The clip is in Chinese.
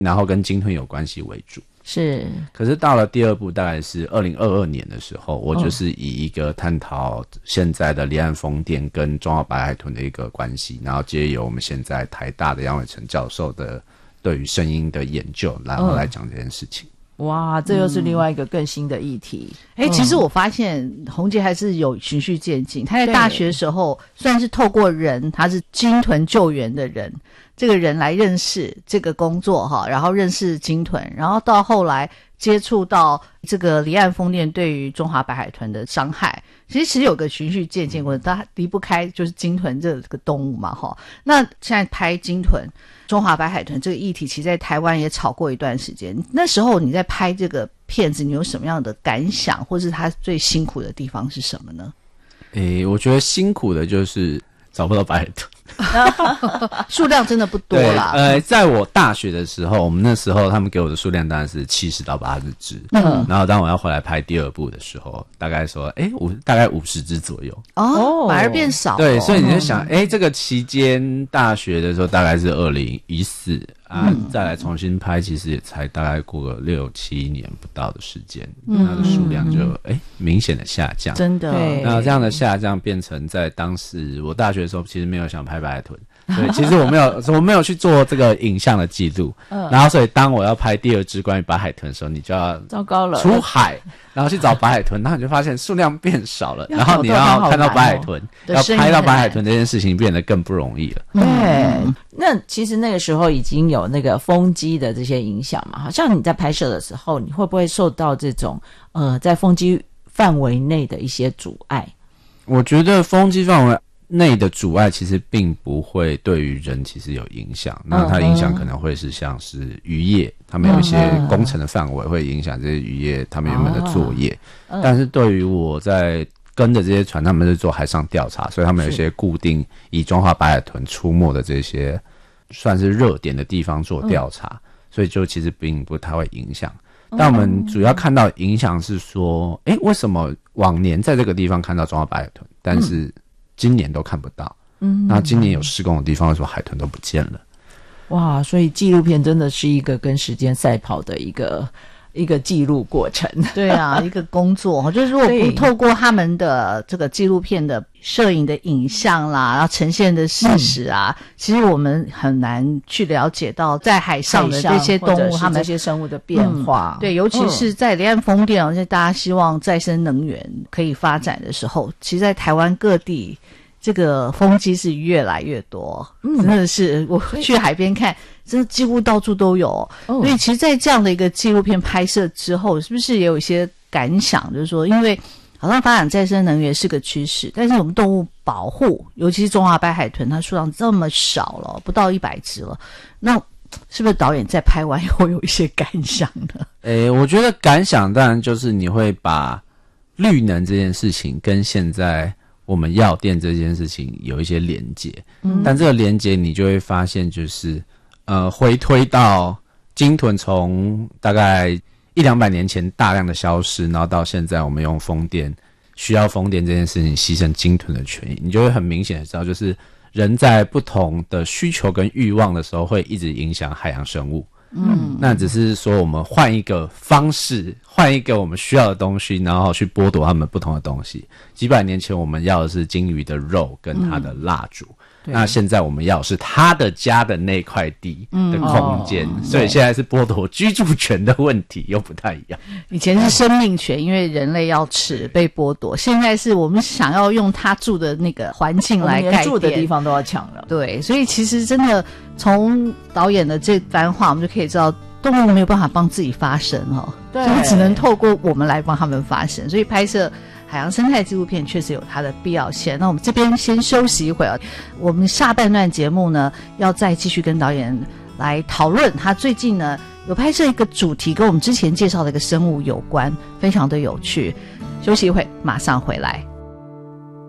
然后跟鲸豚有关系为主。 是， 可是到了第二部大概是2022年的时候，我就是以一个探讨现在的离岸风电跟中华白海豚的一个关系，然后借由我们现在台大的杨伟成教授的对于声音的研究，然后来讲这件事情。 哇，这又是另外一个更新的议题。 其实我发现宏杰还是有循序渐进。他在大学的时候算是透过人，他是鲸豚救援的人，这个人来认识这个工作哈，然后认识鲸豚，然后到后来接触到这个离岸风电对于中华白海豚的伤害，其实有个循序渐进过程，它离不开就是鲸豚这个动物嘛哈。那现在拍鲸豚、中华白海豚这个议题，其实在台湾也吵过一段时间。那时候你在拍这个片子，你有什么样的感想，或是它最辛苦的地方是什么呢？ 我觉得辛苦的就是找不到白海豚。 数量真的不多啦。 在我大学的时候，我们那时候他们给我的数量当然是70到80只。然后当我要回来拍第二部的时候，大概说大概50只左右。 反而变少。 对，所以你就想这个期间大学的时候大概是2014再来重新拍，其实也才大概过个6-7年不到的时间，它的数量就明显的下降。 真的。 那这样的下降变成在当时我大学的时候其实没有想拍白海豚，对，其实我没有去做这个影像的记录。然后所以当我要拍第二支关于白海豚的时候，你就要糟糕了， 出海然后去找白海豚，然后你就发现数量变少了，然后你要看到白海豚，要拍到白海豚这件事情变得更不容易了。 对，那其实那个时候已经有那个风机的这些影响嘛，好像你在拍摄的时候，你会不会受到这种在风机范围内的一些阻碍？ 我觉得风机范围内的阻碍其实并不会对于人其实有影响，那它影响可能会是像是渔业，他们有一些工程的范围会影响这些渔业他们原本的作业。但是对于我在跟着这些船，他们是做海上调查，所以他们有一些固定以中华白海豚出没的这些算是热点的地方做调查，所以就其实并不太会影响。但我们主要看到影响是说为什么往年在这个地方看到中华白海豚，但是今年都看不到。那今年有施工的地方为什么海豚都不见了？ 哇，所以纪录片真的是一个跟时间赛跑的一个记录过程。 对啊，一个工作，就是如果不透过他们的这个纪录片的摄影的影像啦，然后呈现的事实啊，其实我们很难去了解到在海上的这些动物，他们这些生物的变化。 对，尤其是在离岸风电，而且大家希望再生能源可以发展的时候，其实在台湾各地这个风机是越来越多。真的是我去海边看，真的几乎到处都有。所以其实在这样的一个纪录片拍摄之后，是不是也有一些感想，就是说因为好像发展再生能源是个趋势，但是我们动物保护，尤其是中华白海豚，它数量这么少了，不到100只了，那是不是导演在拍完以后有一些感想呢？ 我觉得感想当然就是你会把绿能这件事情跟现在我们药电这件事情有一些连结。但这个连结你就会发现就是回推到鲸豚从大概100-200年前大量的消失，然后到现在我们用风电，需要风电这件事情牺牲鲸豚的权益，你就会很明显的知道，就是人在不同的需求跟欲望的时候会一直影响海洋生物。那只是说我们换一个方式，换一个我们需要的东西，然后去剥夺他们不同的东西。几百年前我们要的是鲸鱼的肉跟它的蜡烛，那现在我们要的是他的家的那块地的空间，所以现在是剥夺居住权的问题，又不太一样。 以前是生命权，因为人类要吃被剥夺，现在是我们想要用他住的那个环境来改变， 住的地方都要抢了。 对，所以其实真的从导演的这番话，我们就可以知道动物没有办法帮自己发声对， 所以只能透过我们来帮他们发声。所以拍摄海洋生态纪录片确实有它的必要性。那我们这边先休息一会儿，我们下半段节目呢，要再继续跟导演来讨论他最近呢有拍摄一个主题跟我们之前介绍的一个生物有关，非常的有趣。休息一会，马上回来。